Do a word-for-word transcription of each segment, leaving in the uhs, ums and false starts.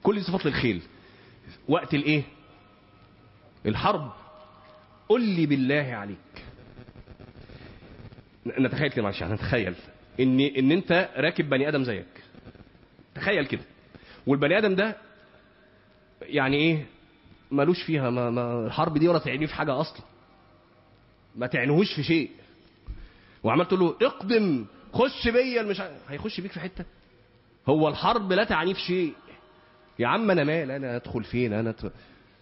كل دي صفات للخيل. وقت الايه؟ الحرب. قل لي بالله عليك، نتخيل كده، معلش يعني نتخيل ان ان انت راكب بني ادم زيك، تخيل كده، والبني ادم ده يعني ايه مالوش فيها، ما, ما الحرب دي ولا تعنيه في حاجه اصلا، ما تعنيهوش في شيء، وعمال تقول له اقدم خش بيا، مش هيخش بيك في حته؟ هو الحرب لا تعنيه في شيء. يا عم انا مال، انا ادخل فين انا ت...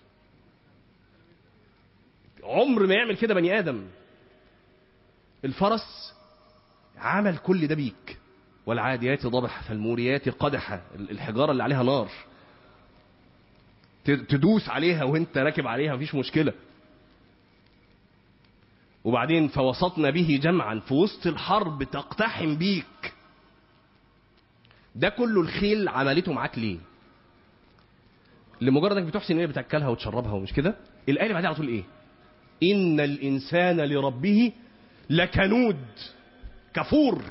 عمر ما يعمل كده بني ادم. الفرس عمل كل ده بيك. والعاديات ضبح فالموريات قدحا، الحجاره اللي عليها نار تدوس عليها وانت راكب عليها مفيش مشكله. وبعدين فوسطنا به جمعا، في وسط الحرب تقتحم بيك. ده كله الخيل عملته معاك ليه؟ لمجرد انك بتحسن ايه، بتاكلها وتشربها ومش كده. الايه اللي بعدها على طول ايه؟ ان الانسان لربه لكنود كفور.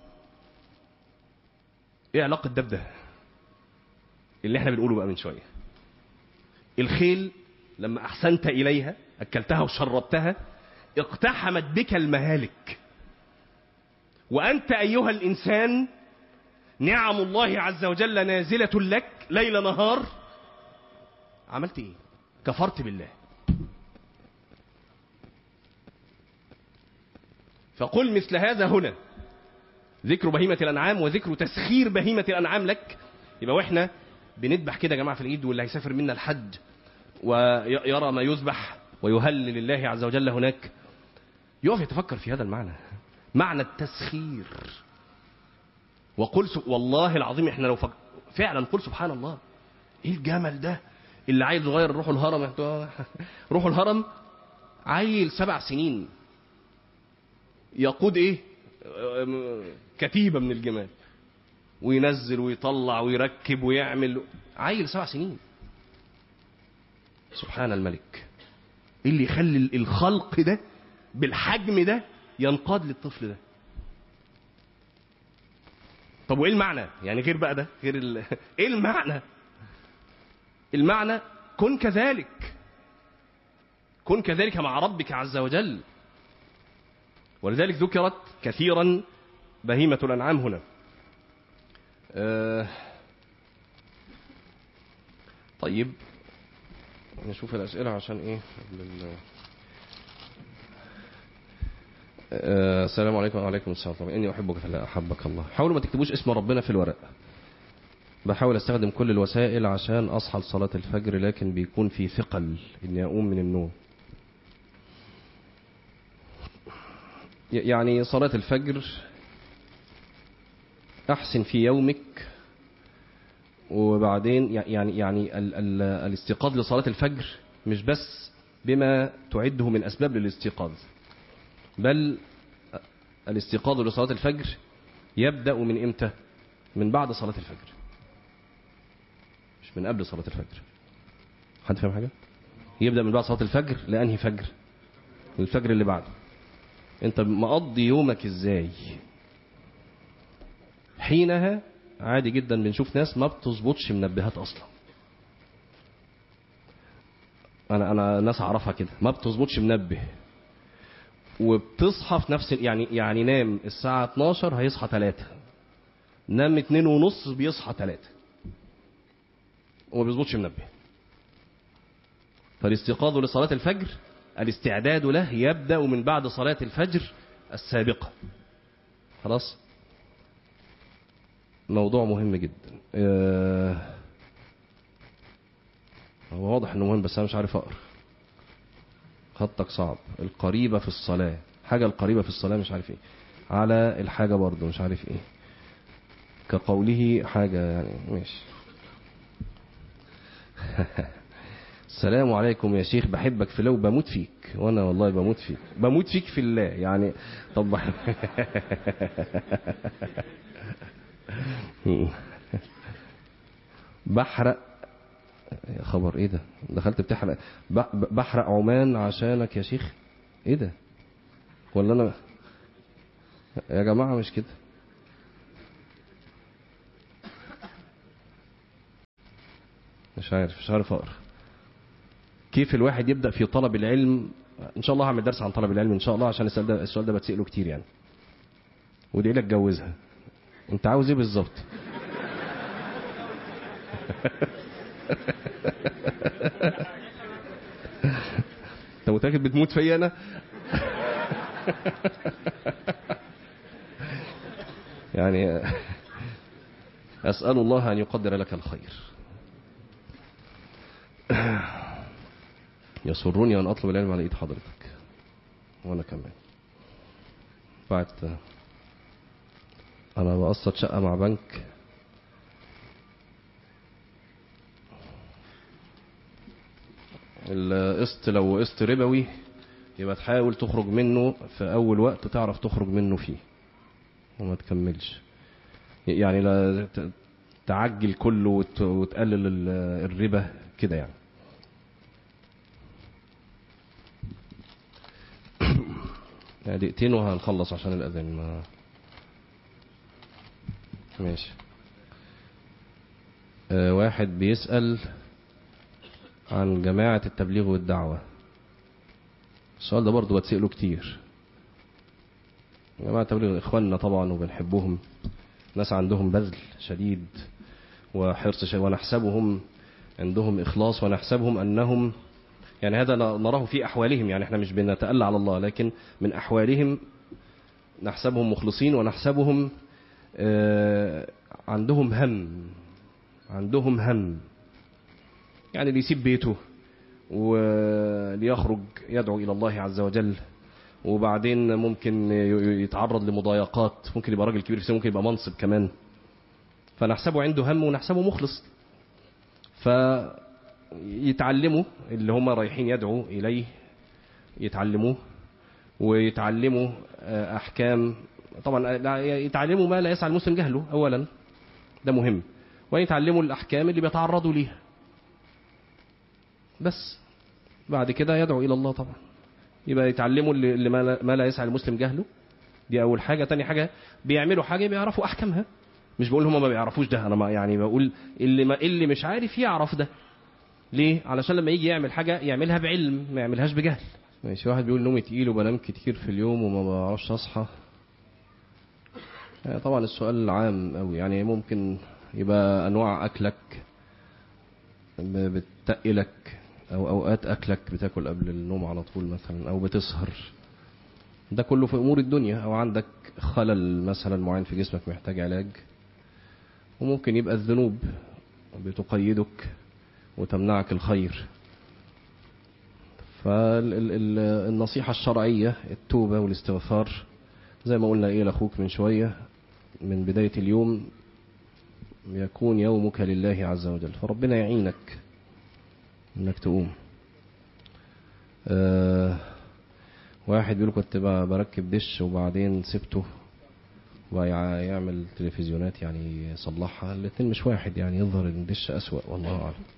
ايه علاقه ده بده اللي احنا بنقوله بقى من شويه؟ الخيل لما احسنت اليها اكلتها وشربتها اقتحمت بك المهالك، وانت ايها الانسان نعم الله عز وجل نازله لك ليل نهار، عملت ايه؟ كفرت بالله. فقل مثل هذا هنا ذكر بهيمة الأنعام وذكر تسخير بهيمة الأنعام لك. يبقى واحنا بنذبح كده يا جماعة في العيد، واللي هيسافر منا الحج ويرى ما يذبح ويهلل لله عز وجل هناك، يقف يتفكر في هذا المعنى، معنى التسخير. وقل والله العظيم احنا لو فك... فعلا قل سبحان الله، ايه الجمل ده اللي عيل صغير روحوا الهرم، روحوا الهرم عيل سبع سنين يقود ايه كتيبة من الجمال، وينزل ويطلع ويركب ويعمل، عيل سبع سنين. سبحان الملك، ايه اللي يخلي الخلق ده بالحجم ده ينقاد للطفل ده؟ طب وايه المعنى يعني غير بقى ده، غير ال... ايه المعنى؟ المعنى كن كذلك، كن كذلك مع ربك عز وجل. ولذلك ذكرت كثيرا بهيمة الأنعام هنا. أه طيب نشوف الأسئلة عشان ايه لل... أه السلام عليكم. وعليكم السلام. طبعا إني أحبك فلا أحبك الله. حاولوا ما تكتبوش اسم ربنا في الورق. بحاول استخدم كل الوسائل عشان أصحى لصلاة الفجر، لكن بيكون في ثقل إني أقوم من النوم. يعني صلاة الفجر أحسن في يومك، وبعدين يعني يعني ال ال الاستيقاظ لصلاة الفجر مش بس بما تعده من أسباب للاستيقاظ، بل الاستيقاظ لصلاة الفجر يبدأ من إمتى؟ من بعد صلاة الفجر، مش من قبل صلاة الفجر. حد فاهم حاجة؟ يبدأ من بعد صلاة الفجر. لأنهي فجر؟ الفجر اللي بعده. انت مقضي يومك ازاي؟ حينها عادي جدا بنشوف ناس ما بتظبطش منبهات اصلا. انا انا ناس اعرفها كده ما بتظبطش منبه، وبتصحى في نفس يعني يعني نام الساعة اتناشر هيصحى ثلاثة، نام اتنين ونص بيصحى ثلاثة، وما بيظبطش منبه. فالاستيقاظ لصلاة الفجر الاستعداد له يبدأ من بعد صلاة الفجر السابقة. خلاص، موضوع مهم جدا. اه هو واضح انه مهم بس انا مش عارف اقرا، خطك صعب. القريبة في الصلاة، حاجة القريبة في الصلاة مش عارف ايه، على الحاجة برضو مش عارف ايه، كقوله حاجة يعني ماشي. السلام عليكم يا شيخ، بحبك في لو بموت فيك. وانا والله بموت فيك، بموت فيك في الله يعني. طب بحرق يا خبر ايه ده، دخلت بتحرق بحرق عمان عشانك يا شيخ. ايه ده؟ ولا انا يا جماعة مش كده. مش عارف مش عارف اقرا. كيف الواحد يبدا في طلب العلم؟ ان شاء الله هعمل درس عن طلب العلم ان شاء الله، عشان السؤال ده السؤال ده بتساله كتير يعني. ودي لك اتجوزها، انت عاوز ايه بالظبط؟ انت متاكد بتموت فيا انا؟ يعني اسال الله ان يقدر لك الخير. يسرني ان اطلب العلم على ايد حضرتك، وانا كمان. بعد انا بقسط شقه مع بنك، القسط لو قسط ربوي يبقى تحاول تخرج منه في اول وقت تعرف تخرج منه فيه وما تكملش، يعني لا تعجل كله وتقلل الربا كده يعني. يعني دقيقتين وهنخلص عشان الاذان. ما ماشي. أه واحد بيسأل عن جماعة التبليغ والدعوة. السؤال ده برضو بتسأله كتير. جماعة التبليغ إخواننا طبعا وبنحبهم، ناس عندهم بذل شديد وحرص شديد، ونحسبهم عندهم إخلاص، ونحسبهم أنهم يعني هذا نراه في أحوالهم، يعني احنا مش بنتألى على الله، لكن من أحوالهم نحسبهم مخلصين، ونحسبهم آه عندهم هم عندهم هم يعني ليسيب بيته وليخرج يدعو إلى الله عز وجل، وبعدين ممكن يتعرض لمضايقات، ممكن يبقى راجل كبير في السن، ممكن يبقى منصب كمان، فنحسبه عنده هم ونحسبه مخلص. فيتعلموا اللي هم رايحين يدعوا إليه، يتعلموه ويتعلموا أحكام، طبعا يتعلموا ما لا يسعى المسلم جهله أولا، ده مهم، ويتعلموا الأحكام اللي بيتعرضوا ليها، بس بعد كده يدعو إلى الله. طبعا يبقى يتعلموا اللي ما لا يسعى المسلم جهله، دي أول حاجة. تاني حاجة بيعملوا حاجة بيعرفوا أحكامها، مش بقول هم ما بيعرفوش ده، أنا ما يعني بقول اللي ما اللي مش عارف يعرف ده. ليه؟ علشان لما يجي يعمل حاجة يعملها بعلم، ما يعملهاش بجهل. ماشي. واحد بيقول نومي تقيل وبنام كتير في اليوم وما بعرفش أصحى. يعني طبعا السؤال عام أوي، يعني ممكن يبقى أنواع أكلك بتقلك، أو أوقات أكلك بتاكل قبل النوم على طول مثلا، أو بتسهر، ده كله في أمور الدنيا، أو عندك خلل مثلا معين في جسمك محتاج علاج. وممكن يبقى الذنوب بتقيدك وتمنعك الخير. فالنصيحة الشرعية التوبة والاستغفار، زي ما قلنا إيه لأخوك من شوية، من بداية اليوم يكون يومك لله عز وجل، فربنا يعينك انك تقوم. أه واحد بيقول كنت بركب دش وبعدين سبته ويعمل تلفزيونات يعني يصلحها، الاتنين مش واحد، يعني يظهر ان الدش أسوأ، والله أعلم.